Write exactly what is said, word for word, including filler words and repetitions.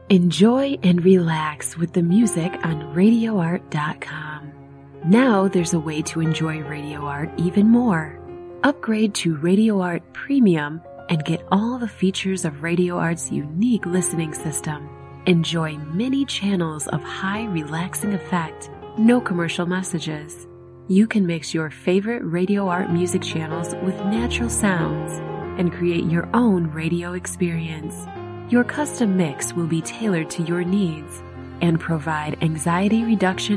Enjoy and relax with the music on radio art dot com. Now there's a way to enjoy Radio Art even more. Upgrade to Radio Art Premium and get all the features of Radio Art's unique listening system. Enjoy many channels of high relaxing effect, no commercial messages. You can mix your favorite Radio Art music channels with natural sounds and create your own radio experience. Your custom mix will be tailored to your needs and provide anxiety reduction